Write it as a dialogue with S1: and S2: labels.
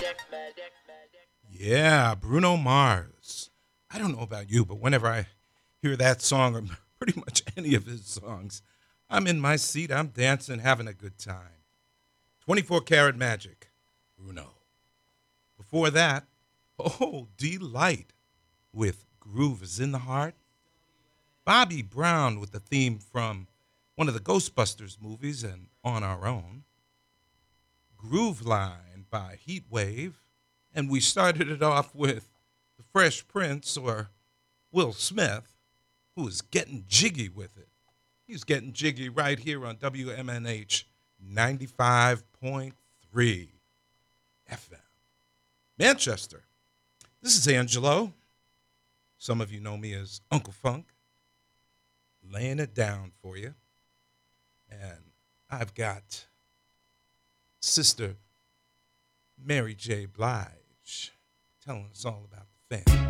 S1: Yeah, Bruno Mars. I don't know about you, but whenever I hear that song or pretty much any of his songs, I'm in my seat, I'm dancing, having a good time. 24 Karat Magic, Bruno. Before that, oh, Delight with Groove is in the Heart. Bobby Brown with the theme from one of the Ghostbusters movies and On Our Own. Groove Line by Heat Wave. And we started it off with the Fresh Prince, or Will Smith, who is getting jiggy with it. He's getting jiggy right here on WMNH 95.3 FM. Manchester. This is Angelo. Some of you know me as Uncle Funk, laying it down for you. And I've got Sister Mary J. Blige telling us all about the family.